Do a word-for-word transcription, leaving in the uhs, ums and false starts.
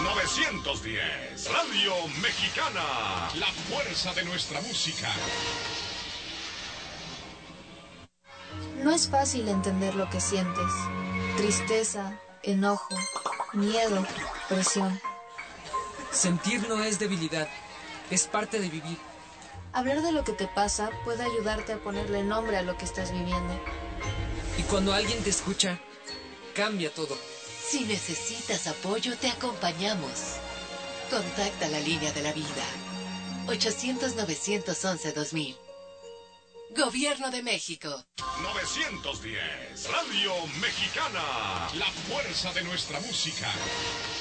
novecientos diez, Radio Mexicana, la fuerza de nuestra música. No es fácil entender lo que sientes. Tristeza, enojo, miedo, presión. Sentir no es debilidad, es parte de vivir. Hablar de lo que te pasa puede ayudarte a ponerle nombre a lo que estás viviendo. Y cuando alguien te escucha, cambia todo. Si necesitas apoyo, te acompañamos. Contacta la línea de la vida. ochocientos, novecientos once, dos mil. Gobierno de México. novecientos diez, Radio Mexicana, la fuerza de nuestra música.